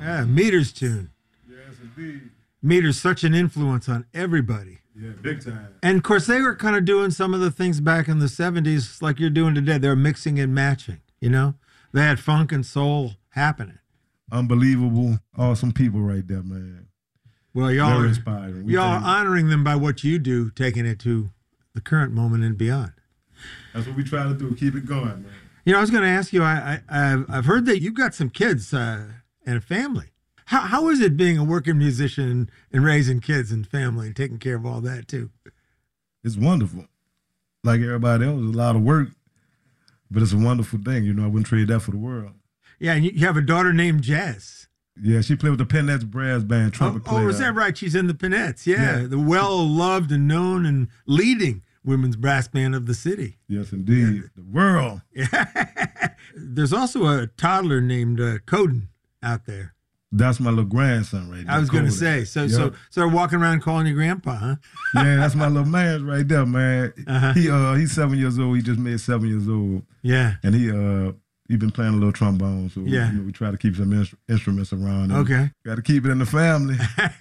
Yeah, Meter's tune. Yes, indeed. Meter's such an influence on everybody. Yeah, big time. And of course, they were kind of doing some of the things back in the 70s like you're doing today. They were mixing and matching, you know? They had funk and soul happening. Unbelievable, awesome people right there, man. Well, y'all Very are inspiring. y'all are honoring them by what you do, taking it to the current moment and beyond. That's what we try to do, keep it going, man. You know, I was going to ask you, I've heard that you've got some kids and a family. How is it being a working musician and raising kids and family and taking care of all that too? It's wonderful. Like everybody else, it's a lot of work, but it's a wonderful thing. You know, I wouldn't trade that for the world. Yeah, and you have a daughter named Jess. Yeah, she played with the Peanuts Brass Band, trumpet player. Oh, is that right? She's in the Peanuts. Yeah, the well-loved and known and leading women's brass band of the city. Yes, indeed. Yeah. The world. Yeah. There's also a toddler named Coden out there. That's my little grandson right there. I was going to say, so they're walking around calling you grandpa, huh? Yeah, that's my little man right there, man. He's 7 years old. He just made 7 years old. Yeah. And he been playing a little trombone, so we try to keep some instruments around. Okay. Got to keep it in the family.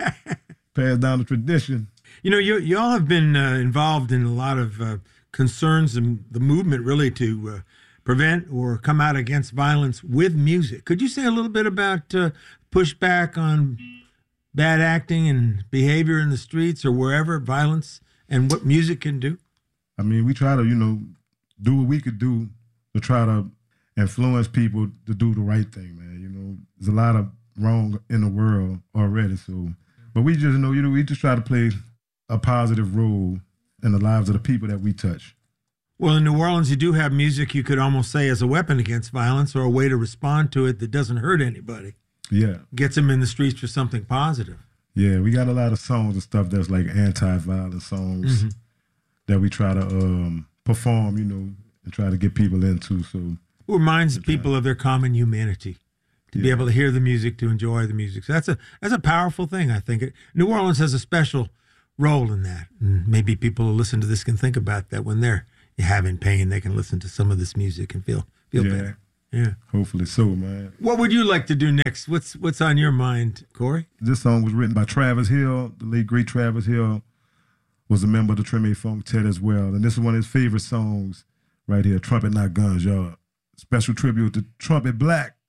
Pass down the tradition. You know, you all have been involved in a lot of concerns and the movement really to prevent or come out against violence with music. Could you say a little bit about pushback on bad acting and behavior in the streets or wherever, violence, and what music can do? I mean, we try to, do what we could do to try to influence people to do the right thing, man. You know, there's a lot of wrong in the world already, but we just we just try to play a positive role in the lives of the people that we touch. Well, in New Orleans, you do have music you could almost say as a weapon against violence or a way to respond to it that doesn't hurt anybody. Yeah. Gets them in the streets for something positive. Yeah, we got a lot of songs and stuff that's like anti-violence songs that we try to perform, and try to get people into. So it reminds people of their common humanity, to be able to hear the music, to enjoy the music. So that's a powerful thing, I think. New Orleans has a special role in that. And maybe people who listen to this can think about that when they're having pain. They can listen to some of this music and feel better. Yeah. Hopefully so, man. What would you like to do next? What's on your mind, Corey? This song was written by Travis Hill. The late, great Travis Hill was a member of the Treme Funktet as well. And this is one of his favorite songs right here, Trumpet Not Guns, y'all. Special tribute to Trumpet Black.